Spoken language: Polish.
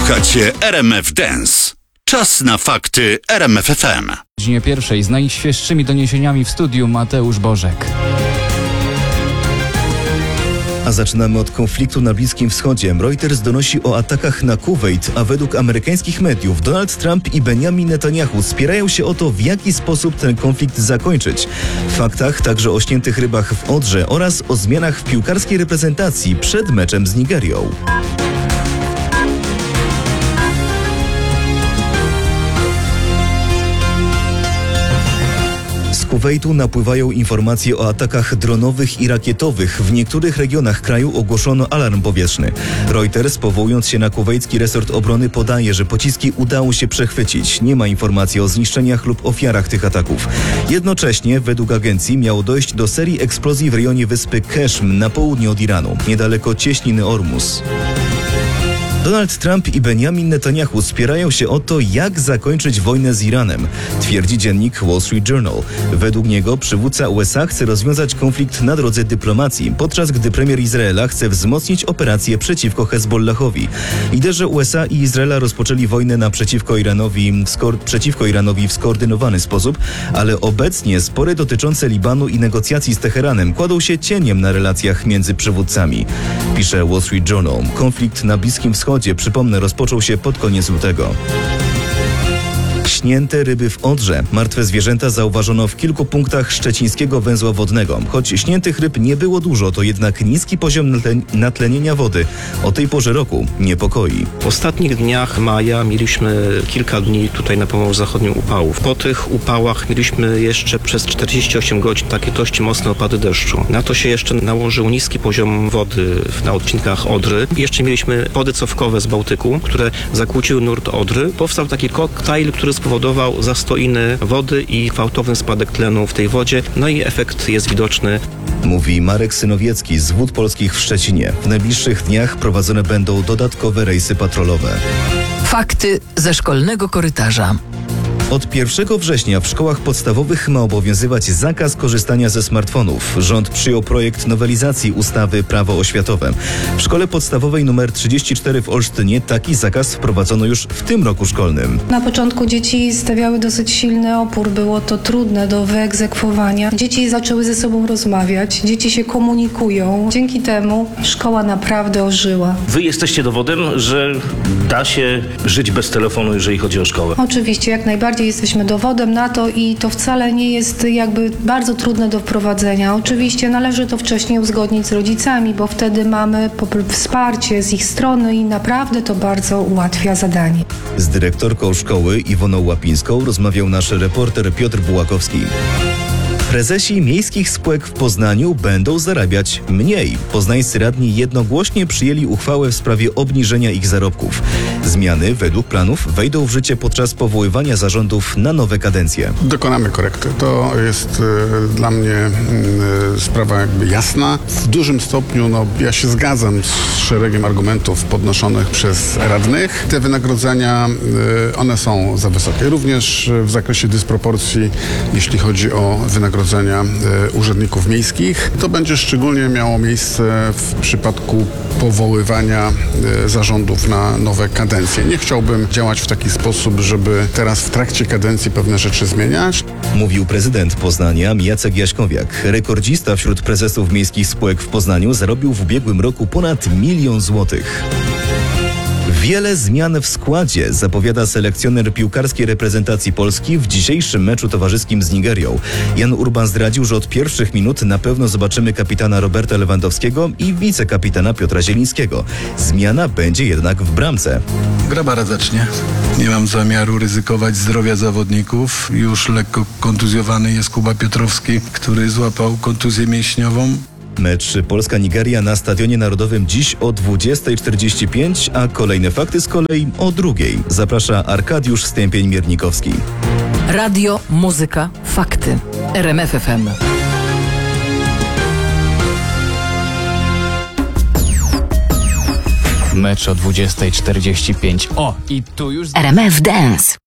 Słuchacie RMF Dance. Czas na fakty RMF FM. W godzinie pierwszej z najświeższymi doniesieniami w studiu Mateusz Bożek. A zaczynamy od konfliktu na Bliskim Wschodzie. Reuters donosi o atakach na Kuwejt, a według amerykańskich mediów Donald Trump i Benjamin Netanyahu spierają się o to, w jaki sposób ten konflikt zakończyć. W faktach także o śniętych rybach w Odrze oraz o zmianach w piłkarskiej reprezentacji przed meczem z Nigerią. Z Kuwejtu napływają informacje o atakach dronowych i rakietowych. W niektórych regionach kraju ogłoszono alarm powietrzny. Reuters, powołując się na kuwejcki resort obrony, podaje, że pociski udało się przechwycić. Nie ma informacji o zniszczeniach lub ofiarach tych ataków. Jednocześnie, według agencji, miało dojść do serii eksplozji w rejonie wyspy Keshm na południe od Iranu, niedaleko cieśniny Ormus. Donald Trump i Benjamin Netanyahu spierają się o to, jak zakończyć wojnę z Iranem, twierdzi dziennik Wall Street Journal. Według niego przywódca USA chce rozwiązać konflikt na drodze dyplomacji, podczas gdy premier Izraela chce wzmocnić operacje przeciwko Hezbollahowi. Liderzy USA i Izraela rozpoczęli wojnę przeciwko Iranowi w skoordynowany sposób, ale obecnie spory dotyczące Libanu i negocjacji z Teheranem kładą się cieniem na relacjach między przywódcami. Pisze Wall Street Journal. Konflikt na Bliskim Wschodzie, przypomnę, rozpoczął się pod koniec lutego. Śnięte ryby w Odrze. Martwe zwierzęta zauważono w kilku punktach szczecińskiego węzła wodnego. Choć śniętych ryb nie było dużo, to jednak niski poziom natlenienia wody o tej porze roku niepokoi. W ostatnich dniach maja mieliśmy kilka dni tutaj na Pomorzu Zachodnim upałów. Po tych upałach mieliśmy jeszcze przez 48 godzin takie dość mocne opady deszczu. Na to się jeszcze nałożył niski poziom wody na odcinkach Odry. I jeszcze mieliśmy wody cofkowe z Bałtyku, które zakłóciły nurt Odry. Powstał taki koktajl, który spowodował zastoiny wody i gwałtowny spadek tlenu w tej wodzie. No i efekt jest widoczny. Mówi Marek Synowiecki z Wód Polskich w Szczecinie. W najbliższych dniach prowadzone będą dodatkowe rejsy patrolowe. Fakty ze szkolnego korytarza. Od 1 września w szkołach podstawowych ma obowiązywać zakaz korzystania ze smartfonów. Rząd przyjął projekt nowelizacji ustawy Prawo oświatowe. W szkole podstawowej nr 34 w Olsztynie taki zakaz wprowadzono już w tym roku szkolnym. Na początku dzieci stawiały dosyć silny opór, było to trudne do wyegzekwowania. Dzieci zaczęły ze sobą rozmawiać, dzieci się komunikują. Dzięki temu szkoła naprawdę ożyła. Wy jesteście dowodem, że da się żyć bez telefonu, jeżeli chodzi o szkołę. Oczywiście, jak najbardziej jesteśmy dowodem na to i to wcale nie jest bardzo trudne do wprowadzenia. Oczywiście należy to wcześniej uzgodnić z rodzicami, bo wtedy mamy wsparcie z ich strony i naprawdę to bardzo ułatwia zadanie. Z dyrektorką szkoły Iwoną Łapińską rozmawiał nasz reporter Piotr Bułakowski. Prezesi miejskich spółek w Poznaniu będą zarabiać mniej. Poznańscy radni jednogłośnie przyjęli uchwałę w sprawie obniżenia ich zarobków. Zmiany według planów wejdą w życie podczas powoływania zarządów na nowe kadencje. Dokonamy korekty. To jest dla mnie sprawa jasna. W dużym stopniu ja się zgadzam z szeregiem argumentów podnoszonych przez radnych. Te wynagrodzenia, one są za wysokie. Również w zakresie dysproporcji, jeśli chodzi o wynagrodzenia urzędników miejskich. To będzie szczególnie miało miejsce w przypadku powoływania zarządów na nowe kadencje. Nie chciałbym działać w taki sposób, żeby teraz w trakcie kadencji pewne rzeczy zmieniać. Mówił prezydent Poznania Jacek Jaśkowiak. Rekordzista wśród prezesów miejskich spółek w Poznaniu zarobił w ubiegłym roku ponad 1 000 000 złotych. Wiele zmian w składzie zapowiada selekcjoner piłkarskiej reprezentacji Polski w dzisiejszym meczu towarzyskim z Nigerią. Jan Urban zdradził, że od pierwszych minut na pewno zobaczymy kapitana Roberta Lewandowskiego i wicekapitana Piotra Zielińskiego. Zmiana będzie jednak w bramce. Grabara zacznie. Nie mam zamiaru ryzykować zdrowia zawodników. Już lekko kontuzjowany jest Kuba Piotrowski, który złapał kontuzję mięśniową. Mecz Polska-Nigeria na Stadionie Narodowym dziś o 20:45, a kolejne fakty z kolei o 2:00. Zaprasza Arkadiusz Stępień-Miernikowski. Radio, muzyka, fakty. RMF FM. Mecz o 20:45. O, i tu już... RMF Dance.